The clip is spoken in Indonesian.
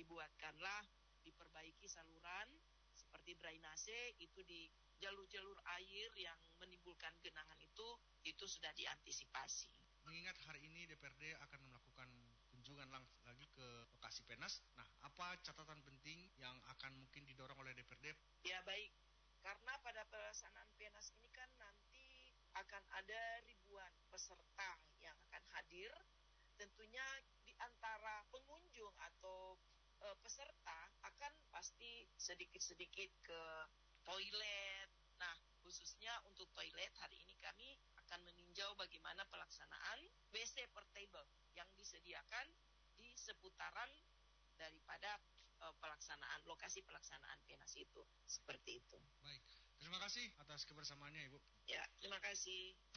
diperbaiki saluran seperti drainase itu di jalur-jalur air yang menimbulkan genangan itu sudah diantisipasi. Mengingat hari ini DPRD akan melakukan kunjungan lagi ke lokasi PENAS, nah apa catatan penting yang akan mungkin didorong oleh DPRD? Ya baik, karena pada pelaksanaan PENAS ini kan nanti akan ada ribuan peserta yang akan hadir. Tentunya di antara pengunjung atau peserta akan pasti sedikit-sedikit ke toilet. Nah, khususnya untuk toilet hari ini kami akan meninjau bagaimana pelaksanaan WC portable yang disediakan di seputaran daripada lokasi pelaksanaan PENAS itu. Seperti itu. Baik, terima kasih atas kebersamaannya Ibu. Ya, terima kasih.